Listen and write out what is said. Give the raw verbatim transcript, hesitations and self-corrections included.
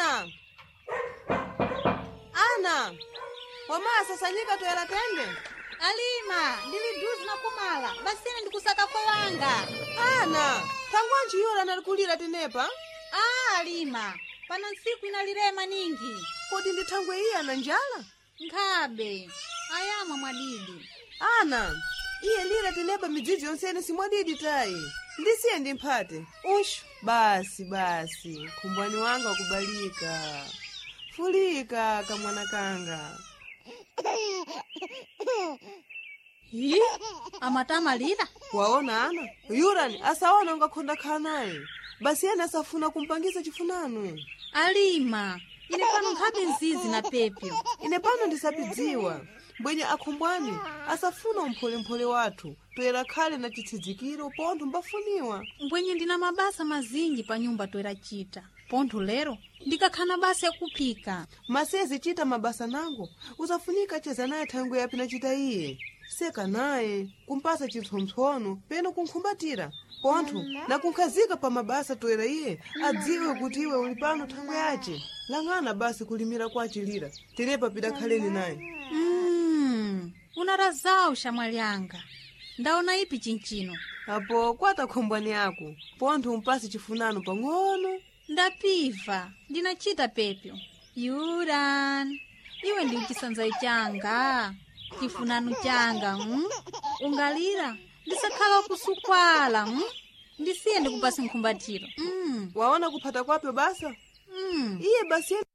Ana, Ana, wamala sasanyika toera tende. Alima, ndili duzi na kumala, basine ndikusaka kwa wanga. Ana, tangwanji yora nalikulira tenepa? Ah, Alima, pana nsiku inalirema ningi. Kodi ndithangwe iya na njala? Nkhabe, ayama mwadidi. Ana, iye lira tenepa midzidzi yonsene simwadidi tayi. Ndisiye ndimphate. Ushu, basi basi, khumbwani wanga wakubalika. Fulika kamwana kanga. Hi, amatama lira. Waona Ana, yurani asaona ungakhonda khala naye. Basi yena asafuna kumpangisa chifunano. Alima, ine pano nkhabe nzizi na pepyo. Ine pano ndisapidziwa. Mbwenye akhumbwani asafuna umphole-mphole wathu toera khale na chithidzikiro pontho mbafuniwa. Mbwenye ndina mabasa mazinji pa nyumba toera chita. Pontho lero ndikakhana basa yakuphika. Masezi chita mabasa nango usafunika cheza naye thangwe yapi na chita iye. Seka naye kumpasa chipsompsono peno kunkhumbatira pontho na kunkhazika pa mabasa toera iye adziwe kuti iwe uli pano thangwe yace. Lang'ana basi kulimira kwa achilira tenepa pita khaleni naye. Mm, unarazao shamwali anga. Ndaona ipi chinchino. Apo kwata khombwani yako pontho umpasi chifunano pang'ono. Ndapiva, ndinachita pepyo. Yuran, iwe ndi chisanza changa, chifunano changa, mm? Ungalira, ndisakhala kusukwala, mm? Ndisiye ndikupasi nkhumbatiro. Mm. Waona kuphata kwape basa? Mm. Iye basi